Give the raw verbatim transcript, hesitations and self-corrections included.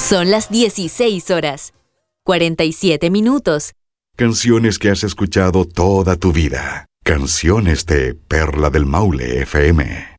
Son las dieciséis horas, cuarenta y siete minutos. Canciones que has escuchado toda tu vida. Canciones de Perla del Maule F M.